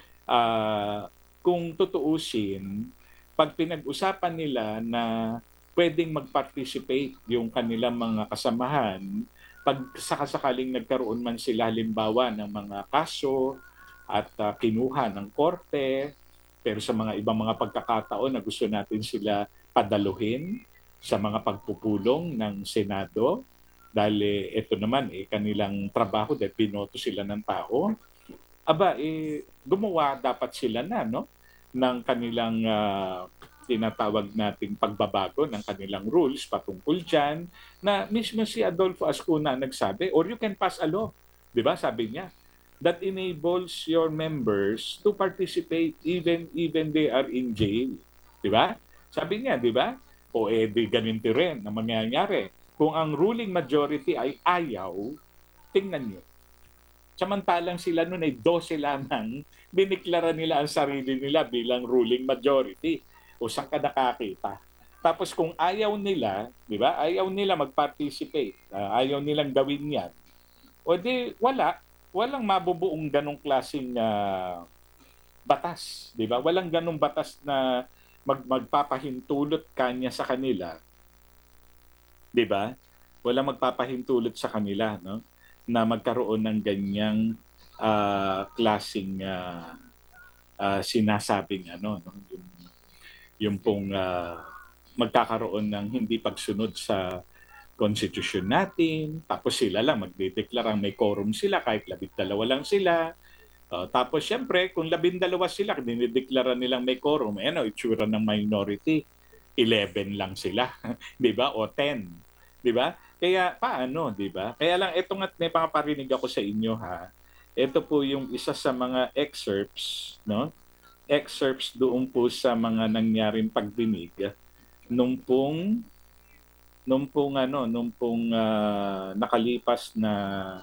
Uh, kung tutuusin, pag pinag-usapan nila na pwedeng mag-participate yung kanilang mga kasamahan, pag sakasakaling nagkaroon man sila halimbawa ng mga kaso at uh, kinuha ng korte, pero sa mga ibang mga pagkakataon na gusto natin sila padaluhin sa mga pagpupulong ng Senado, dahil eh, ito naman eh, kanilang trabaho dahil binoto sila ng tao, aba, eh, gumawa dapat sila na, no? Ng kanilang uh, tinatawag nating pagbabago ng kanilang rules patungkol dyan, na mismo si Adolfo Ascuna nagsabi, or you can pass a law, di ba? Sabi niya, that enables your members to participate even even they are in jail. Di ba? Sabi niya, di ba? O eh, di ganito rin na mangyayari. Kung ang ruling majority ay ayaw, tingnan niyo. Samantalang sila noon ay dose lamang, diniklara nila ang sarili nila bilang ruling majority. O saan ka nakakita? Tapos kung ayaw nila, di ba? Ayaw nila mag-participate, uh, ayaw nilang gawin yan, o di wala, walang mabubuong ganong klaseng uh, batas, di ba? Walang ganong batas na mag magpapahintulot kanya sa kanila, di ba? Walang magpapahintulot sa kanila, no? Na magkaroon ng ganyang uh, klaseng uh, uh, sinasabing ano, no? Yung, yung pong uh, magkakaroon ng hindi pagsunod sa konstitusyon natin, tapos sila lang magdedeklarang may quorum sila kahit labindalawa lang sila. Uh, tapos siyempre, kung labindalawa sila, dinideklara nilang may quorum, eh ano, itsura ng minority, eleven lang sila, di ba? O ten, di ba? Kaya paano, di ba? Kaya lang, ito nga, may pangaparinig ako sa inyo, ha? Ito po yung isa sa mga excerpts, no? Excerpts doon po sa mga nangyaring pagdinig nung pong nung pong ano, nung pong uh, nakalipas na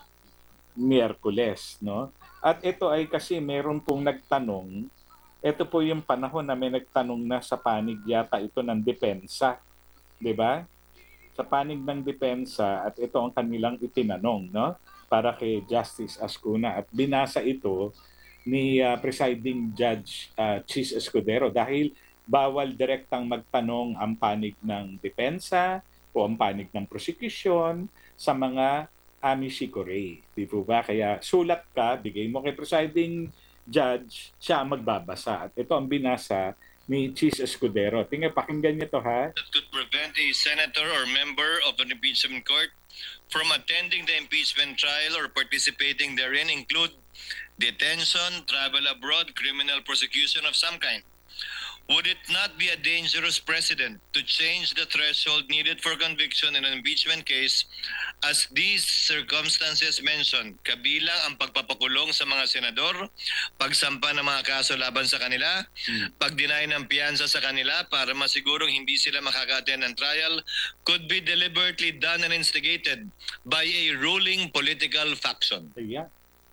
Miyerkules, no? At ito ay kasi meron pong nagtanong, ito po yung panahon na may nagtanong na sa panig yata ito ng depensa, di ba? Sa panig ng depensa, at ito ang kanilang itinanong, no? Para kay Justice Ascuna, at binasa ito ni uh, Presiding Judge uh, Chis Escudero dahil bawal direktang magtanong ang panig ng depensa o ang panig ng prosecution sa mga amici curiae. Di po ba? Kaya sulat ka, bigay mo kay Presiding Judge, siya ang magbabasa. At ito ang binasa ni Chis Escudero. Tingnan, pakinggan niyo to, ha? That could prevent a senator or member of an impeachment court from attending the impeachment trial or participating therein include detention, travel abroad, criminal prosecution of some kind. Would it not be a dangerous precedent to change the threshold needed for conviction in an impeachment case as these circumstances mentioned, kabilang ang pagpapakulong sa mga senador, pagsampa ng mga kaso laban sa kanila, pagdeny ng piyansa sa kanila para masigurong hindi sila makaka-attend ng trial, could be deliberately done and instigated by a ruling political faction? Yeah.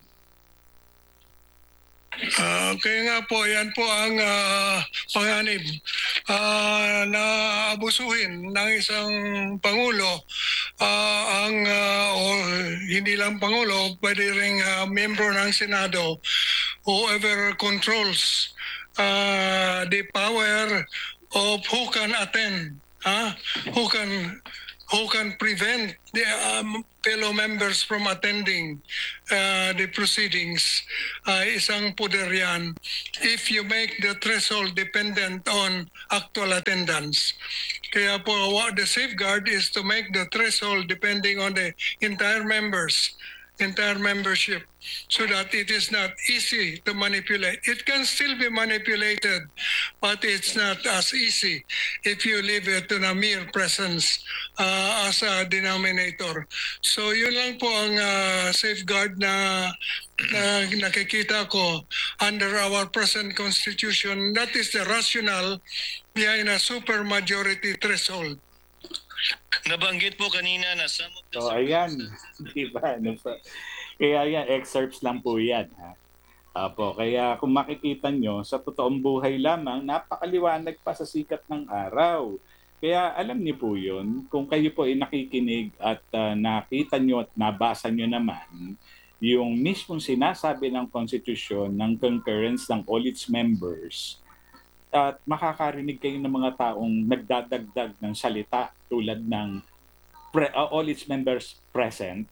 Uh, kaya nga po, yan po ang uh, panganib uh, na abusuhin ng isang Pangulo ah, ang ah, o hindi lang Pangulo, pwede ring ah, membro ng Senado, whoever controls uh, the power of who can attend, huh? who can who can prevent the um, fellow members from attending uh, the proceedings, uh, isang puder yan if you make the threshold dependent on actual attendance. Kaya po, what the safeguard is to make the threshold depending on the entire members, entire membership, so that it is not easy to manipulate. It can still be manipulated, but it's not as easy if you leave it to a mere presence uh, as a denominator. So yun lang po ang uh, safeguard na, na nakikita ko under our present constitution. That is the rationale behind a supermajority threshold. Nabanggit po kanina na some of the... So ayan, di ba? Ano pa? Kaya yan, excerpts lang po yan. Ha? Apo, kaya kung makikita nyo, sa totoong buhay lamang, napakaliwanag pa sa sikat ng araw. Kaya alam niyo po yun, kung kayo po ay nakikinig at uh, nakita nyo at nabasa nyo naman, yung mismong sinasabi ng Constitution ng concurrence ng all its members, at makakarinig kayo ng mga taong nagdadagdag ng salita tulad ng pre, uh, all its members present.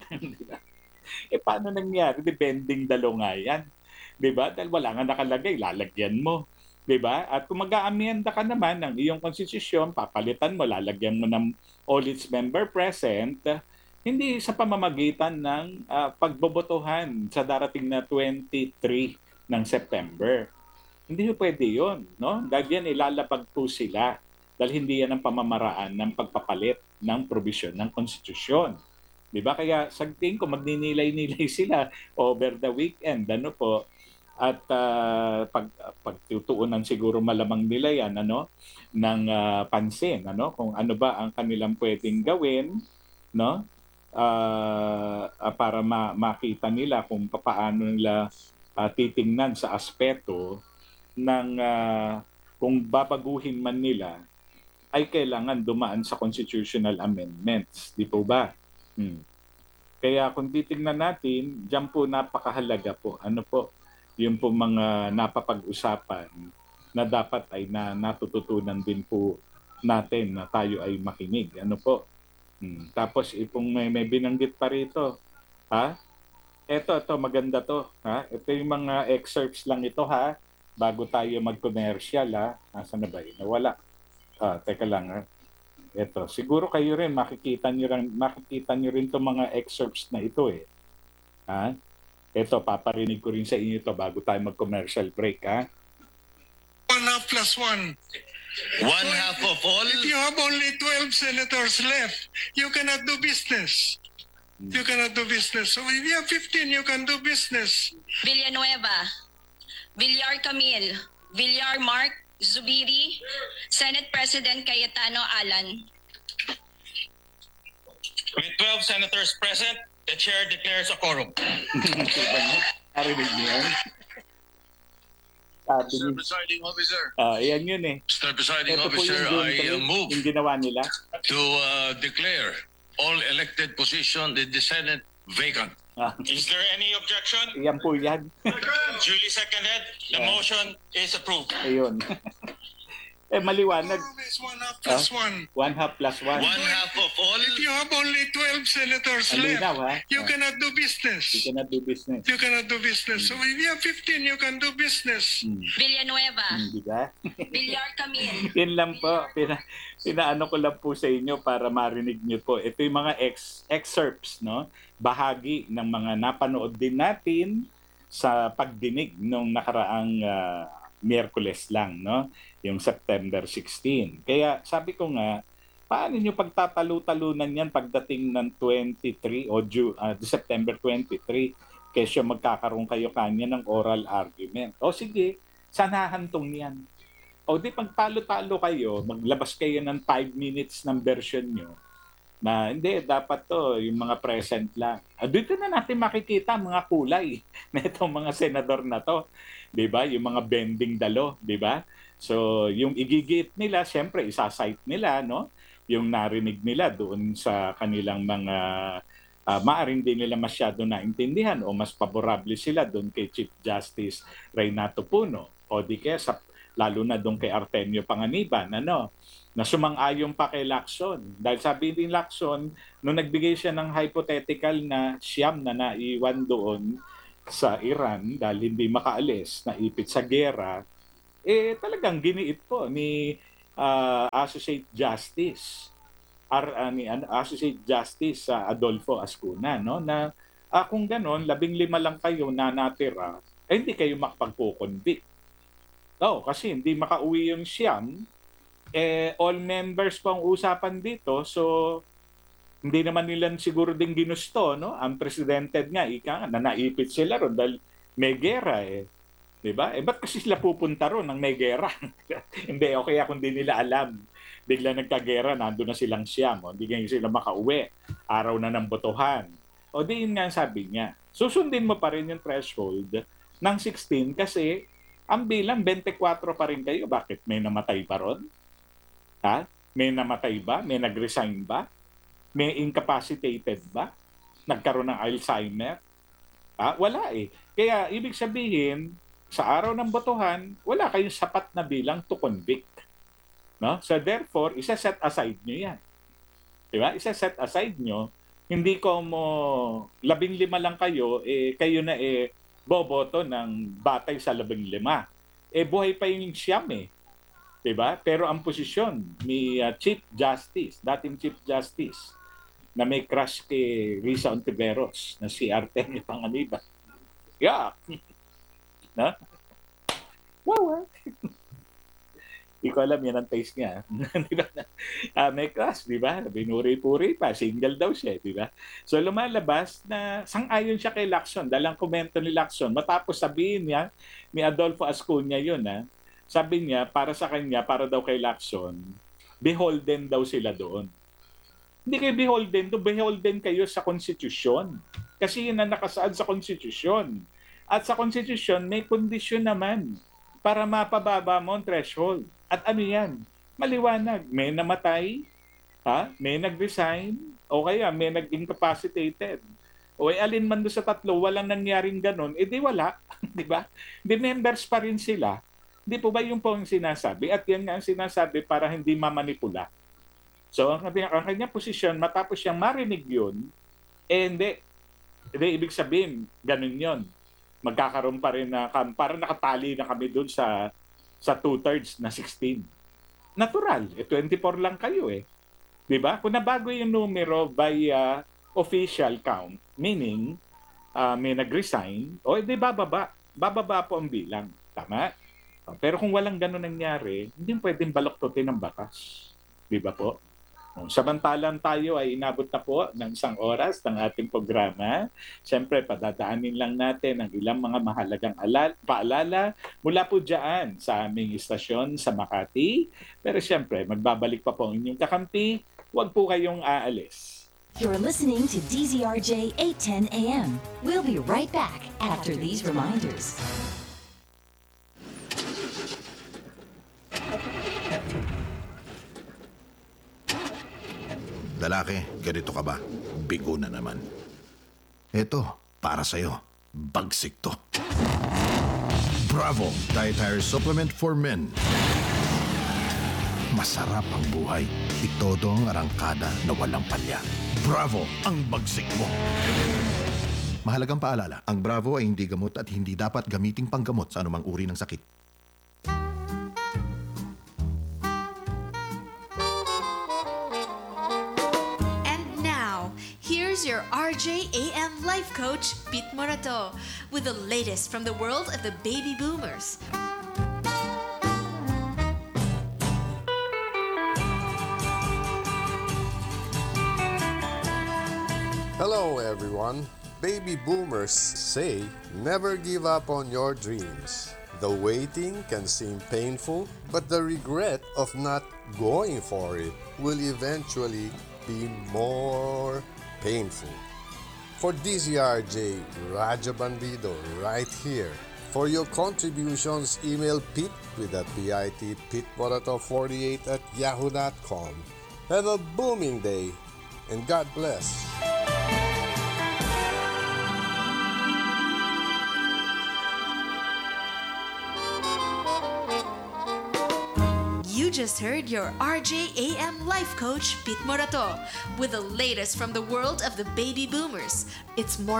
Eh paano nangyari? Di bending dalo nga yan. Di ba? Dahil wala nga nakalagay, lalagyan mo. Di ba? At kung mag-aamyenda ka naman ng iyong konstitusyon, papalitan mo, lalagyan mo ng all its member present, hindi sa pamamagitan ng uh, pagbobotohan sa darating na twenty-three ng September. Hindi po pwede yun, no? Dahil yan, ilalapag po sila. Dahil hindi yan ang pamamaraan ng pagpapalit ng probisyon ng konstitusyon. Di ba? Kaya sa tingin ko, magninilay-nilay sila over the weekend. Ano po? At uh, pag, pagtutuunan siguro malamang nila yan, ano? Ng uh, pansin, ano? Kung ano ba ang kanilang pwedeng gawin, no? Uh, uh, para ma- makita nila kung paano nila uh, titingnan sa aspeto ng uh, kung babaguhin man nila ay kailangan dumaan sa constitutional amendments. Di po ba? Hmm. Kaya kung titingnan natin, diyan po napakahalaga po. Ano po? Yung po mga napapag-usapan na dapat ay na, natututunan din po natin na tayo ay makinig. Ano po? Hmm. Tapos ipong may, may binanggit pa rito. Ha? Ito, ito, maganda to. Ha? Ito yung mga excerpts lang ito, ha? Bago tayo mag-commercial, ha? Nasaan na ba yun? Nawala. Ah, teka lang, ha? Ito. Siguro kayo rin, makikita nyo rin, makikita nyo rin itong mga excerpts na ito, eh. Ha? Ito, paparinig ko rin sa inyo ito bago tayo mag-commercial break, ha? One half plus one. One half of all... If you have only twelve senators left, you cannot do business. You cannot do business. So if you have fifteen, you can do business. Villanueva, Villar Camille, Villar Mark, Zubiri, Senate President Cayetano Alan. With twelve senators present, the chair declares a quorum. Narinig niyo yan? Sabi Mister niyo, Presiding Officer, ah, yan yun eh. Mister Presiding Ito po Officer, yung June I three, uh, move yung ginawa nila. to uh, declare all elected positions in the Senate vacant. Ah, Is there any objection? yan po yan. Duly seconded. The Yeah. motion is approved. Ayun. Eh, maliwanag. It's one half plus one. One half plus one. One half of all... If you have only twelve senators Ang linaw, left, ha? you Ah, cannot do You business. cannot do business. You cannot do business. So if you have fifteen, you can do business. Hmm. Villanueva, Hindi ba? Villar Camille, Yun lang po. Pina, pinaano ko lang po sa inyo para marinig nyo po. Ito yung mga ex, excerpts, no? Bahagi ng mga napanood din natin sa pagdinig nung nakaraang uh, Miyerkules lang, no? Yung September sixteen. Kaya sabi ko nga, paano nyo pagtatalo-talunan yan pagdating ng twenty-three o June, uh, September twenty-three kesyo magkakaroon kayo kanya ng oral argument. O sige, sanahantong yan. O di pagtalo-talo kayo, maglabas kayo ng five minutes ng version nyo na hindi, dapat to, yung mga present lang. Ah, dito na natin makikita mga kulay na itong mga senador na to. Di ba? Yung mga bending dalo, di ba? So, yung igigit nila, syempre, isasite nila, no? yung narinig nila doon sa kanilang mga uh, maaring din nila masyado naintindihan o mas paborable sila doon kay Chief Justice Reynato Puno o di kaya sa, lalo na doon kay Artemio Panganiban, ano, na sumang-ayon pa kay Lacson. Dahil sabi ni Lacson, nung nagbigay siya ng hypothetical na siyam na naiwan doon sa Iran dahil hindi makaalis, naipit sa gera, eh talagang giniit po ni uh, Associate Justice Ar, uh, ni uh, Associate Justice uh, Adolfo Ascuna, no, na uh, kung ganon, labing lima lang kayo na natira, eh hindi kayo makapagpo-convict. Oh, kasi hindi makauwi yung siyam, eh all members po ang usapan dito, so hindi naman nila siguro din ginusto, no? Ang presidented nga, ika nga, na naipit sila ron dahil may gera eh. Diba? Eh, ba't kasi sila pupunta ron ng may gera? Hindi, okay kung di nila alam. Bigla nagkagera, nandun na silang siyam. O, hindi ngayon sila makauwi. Araw na ng botohan. O, di yun nga sabi niya. Susundin mo pa rin yung threshold ng sixteen kasi ang bilang twenty-four pa rin kayo. Bakit? May namatay pa ron? Ha? May namatay ba? May nag-resign ba? May incapacitated ba? Nagkaroon ng Alzheimer? Ha? Wala eh. Kaya ibig sabihin, sa araw ng botohan, wala kayong sapat na bilang to convict. No? So therefore, isa-set aside nyo yan. Diba? Isa-set aside nyo, hindi ko mo labing lima lang kayo, eh, kayo na eh, boboto ng batay sa labing lima. Eh, buhay pa yung siyam eh. Diba? Pero ang posisyon ni uh, Chief Justice, dating Chief Justice, na may crush kay Risa Ontiveros, na si Artemio Panganiban. Yeah. No? Wow, Hindi ko alam yan ang taste niya. Di ba? Uh, may crush, di ba? Binuri-puri pa. Single daw siya, di ba? So lumalabas na sang-ayon siya kay Lacson. Dahil ang komento ni Lacson, matapos sabihin niya, ni Adolfo Ascuna yun, ha? Sabi niya, para sa kanya, para daw kay Lacson, beholden daw sila doon. Hindi kayo beholden doon, beholden kayo sa konstitusyon. Kasi yun ang nakasaad sa konstitusyon. At sa konstitusyon, may kondisyon naman para mapababa mo ang threshold. At ano yan? Maliwanag. May namatay, ha? May nag-resign, o kaya may nag-incapacitated. O ay alin man doon sa tatlo, walang nangyaring ganun, edi wala. Di ba? Di members pa rin sila. Di po ba yung po ang sinasabi? At yan nga ang sinasabi para hindi mamanipula. So, ang, ang kanya posisyon, matapos siyang marinig yun, eh hindi. Hindi, ibig sabihin, ganun yun. Magkakaroon pa rin na, para nakatali na kami doon sa sa two-thirds na sixteen. Natural, eh twenty-four lang kayo eh. Di ba? Kung nabago yung numero by uh, official count, meaning uh, may nag-resign, o edi bababa. Bababa po ang bilang. Tama? Pero kung walang ganun nangyari, hindi pwedeng baloktotin ng batas. Di ba po? Samantalang tayo ay inabot na po ng isang oras ng ating programa. Siyempre, padadaanin lang natin ang ilang mga mahalagang alal, paalala mula po dyan sa aming istasyon sa Makati. Pero siyempre, magbabalik pa po ang inyong kakampi. Huwag po kayong aalis. You're listening to D Z R J eight ten A M. We'll be right back after these reminders. Lalaki, ganito ka ba? Bigo na naman. Ito, para sa'yo. Bagsik to. Bravo! Dietary Supplement for Men. Masarap ang buhay. Itodo ang arangkada na walang palya. Bravo! Ang bagsik mo. Mahalagang paalala, ang Bravo ay hindi gamot at hindi dapat gamiting panggamot sa anumang uri ng sakit. Your R J A M life coach, Pete Morato, with the latest from the world of the baby boomers. Hello everyone. Baby boomers say never give up on your dreams. The waiting can seem painful, but the regret of not going for it will eventually be more painful. For D Z R J, Raja Bandido, right here. For your contributions, email Pete with a P I T, Pete Morato forty-eight at yahoo dot com. Have a booming day, and God bless. You just heard your R J A M life coach, Pete Morato, with the latest from the world of the baby boomers. It's more